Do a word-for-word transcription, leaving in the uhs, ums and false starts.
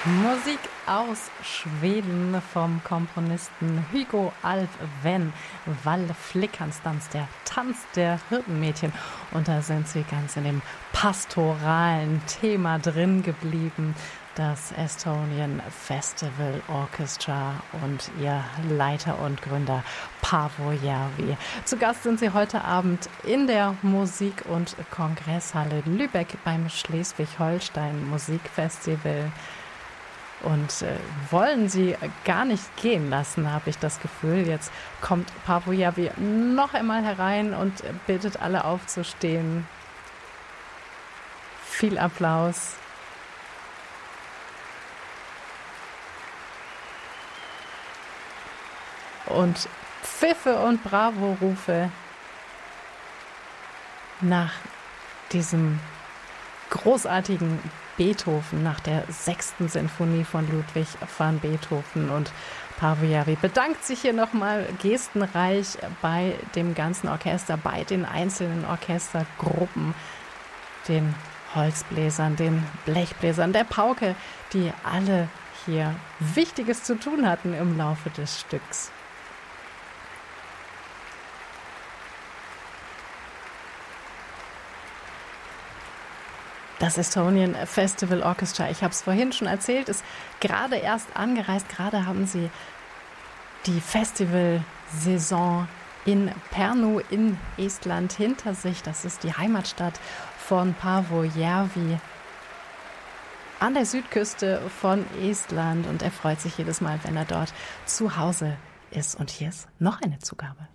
Musik aus Schweden vom Komponisten Hugo Alfven. Wallflickanstanz, der Tanz der Hirtenmädchen. Und da sind sie ganz in dem pastoralen Thema drin geblieben. Das Estonian Festival Orchestra und ihr Leiter und Gründer Paavo Järvi. Zu Gast sind sie heute Abend in der Musik- und Kongresshalle Lübeck beim Schleswig-Holstein Musikfestival. Und äh, wollen sie gar nicht gehen lassen, habe ich das Gefühl. Jetzt kommt Paavo Järvi noch einmal herein und bittet alle aufzustehen. Viel Applaus. Und Pfiffe und Bravo-Rufe nach diesem großartigen Beethoven, nach der sechsten Sinfonie von Ludwig van Beethoven. Und Paavo Järvi bedankt sich hier nochmal gestenreich bei dem ganzen Orchester, bei den einzelnen Orchestergruppen, den Holzbläsern, den Blechbläsern, der Pauke, die alle hier Wichtiges zu tun hatten im Laufe des Stücks. Das Estonian Festival Orchestra, ich habe es vorhin schon erzählt, ist gerade erst angereist. Gerade haben sie die Festivalsaison in Pärnu in Estland hinter sich. Das ist die Heimatstadt von Paavo Järvi an der Südküste von Estland. Und er freut sich jedes Mal, wenn er dort zu Hause ist. Und hier ist noch eine Zugabe.